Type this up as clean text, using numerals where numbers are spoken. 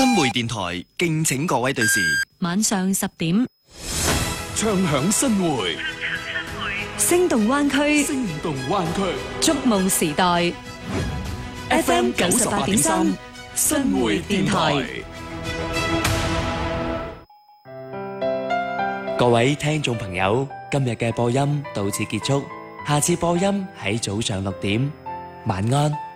新匯電台敬請各位對視。 晚上10點， 唱響新匯， 聲動灣區， 聲動灣區， 觸夢時代。FM 98.3，新匯電台。 各位聽眾朋友，今日嘅播音到此結束，下次播音喺早上6點，晚安。